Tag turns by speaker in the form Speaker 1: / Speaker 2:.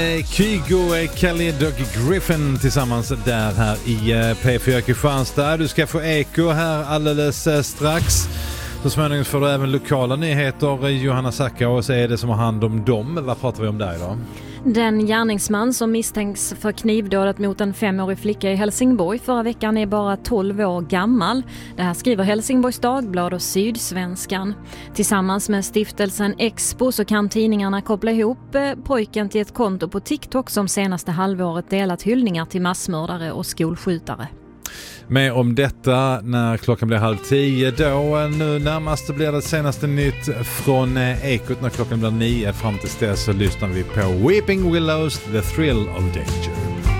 Speaker 1: Kygo, Khalid och Griffin tillsammans där här i P4 Kristianstad. Du ska få Eko här alldeles strax. Så småningom får du även lokala nyheter. Johanna Sacka, och så är det som har hand om dem. Vad pratar vi om där idag?
Speaker 2: Den gärningsman som misstänks för knivdådet mot en 5-årig flicka i Helsingborg förra veckan är bara 12 år gammal. Det här skriver Helsingborgs Dagblad och Sydsvenskan. Tillsammans med stiftelsen Expo så kan tidningarna koppla ihop pojken till ett konto på TikTok som senaste halvåret delat hyllningar till massmördare och skolskjutare.
Speaker 1: Mer om detta när klockan blir 9:30 då. Nu närmast blir det senaste nytt från Ekot när klockan blir 9. Fram till dess så lyssnar vi på Weeping Willows, The Thrill of Danger.